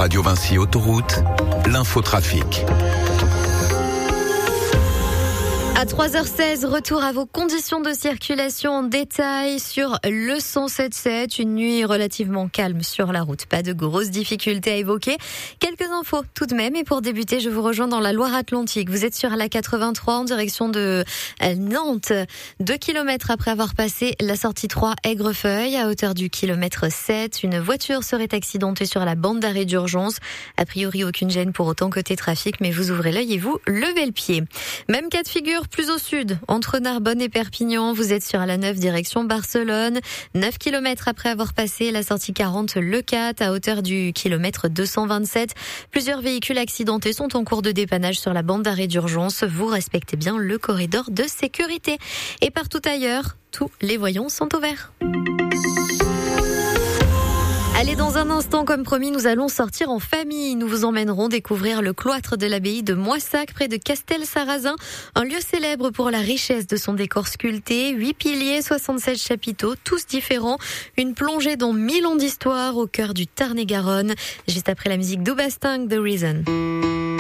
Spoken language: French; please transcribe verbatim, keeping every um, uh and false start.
Radio Vinci Autoroute, l'infotrafic. À trois heures seize, retour à vos conditions de circulation en détail sur le cent sept sept. Une nuit relativement calme sur la route. Pas de grosses difficultés à évoquer. Quelques infos tout de même. Et pour débuter, je vous rejoins dans la Loire-Atlantique. Vous êtes sur la quatre-vingt-trois en direction de Nantes. Deux kilomètres après avoir passé la sortie trois Aigrefeuille, à hauteur du kilomètre sept. Une voiture serait accidentée sur la bande d'arrêt d'urgence. A priori, aucune gêne pour autant côté trafic, mais vous ouvrez l'œil et vous levez le pied. Même cas de figure plus au sud, entre Narbonne et Perpignan, vous êtes sur la neuf direction Barcelone, neuf kilomètres après avoir passé la sortie quarante Le Cat, à hauteur du kilomètre deux cent vingt-sept. Plusieurs véhicules accidentés sont en cours de dépannage sur la bande d'arrêt d'urgence. Vous respectez bien le corridor de sécurité. Et partout ailleurs, tous les voyants sont au vert. Allez, dans un instant, comme promis, nous allons sortir en famille. Nous vous emmènerons découvrir le cloître de l'abbaye de Moissac, près de Castel-Sarrazin. Un lieu célèbre pour la richesse de son décor sculpté. Huit piliers, soixante-seize chapiteaux, tous différents. Une plongée dans mille ans d'histoire au cœur du Tarn-et-Garonne. Juste après la musique d'Aubastin, The Reason.